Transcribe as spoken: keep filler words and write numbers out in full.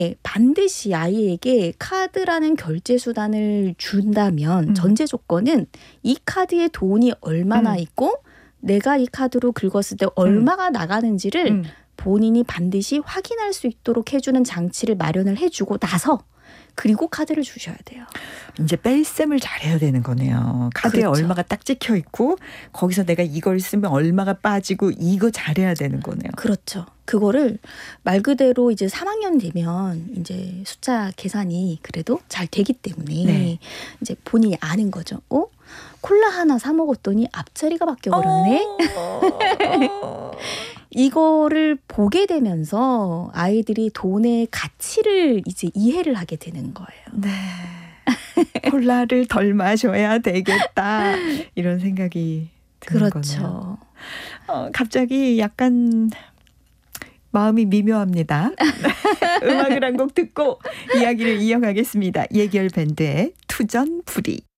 네, 반드시 아이에게 카드라는 결제 수단을 준다면 음. 전제 조건은 이 카드에 돈이 얼마나 음. 있고 내가 이 카드로 긁었을 때 얼마가 음. 나가는지를 음. 본인이 반드시 확인할 수 있도록 해주는 장치를 마련을 해주고 나서 그리고 카드를 주셔야 돼요. 이제 뺄셈을 잘해야 되는 거네요. 카드에 그렇죠. 얼마가 딱 찍혀 있고 거기서 내가 이걸 쓰면 얼마가 빠지고 이거 잘해야 되는 거네요. 그렇죠. 그거를 말 그대로 이제 삼 학년 되면 이제 숫자 계산이 그래도 잘 되기 때문에 네. 이제 본인이 아는 거죠. 어? 콜라 하나 사 먹었더니 앞자리가 바뀌어 버렸네. 어... 이거를 보게 되면서 아이들이 돈의 가치를 이제 이해를 하게 되는 거예요. 네. 콜라를 덜 마셔야 되겠다. 이런 생각이 드는 그렇죠. 거네요. 어, 갑자기 약간 마음이 미묘합니다. 음악을 한 곡 듣고 이야기를 이어가겠습니다. 예결 밴드의 투전부리.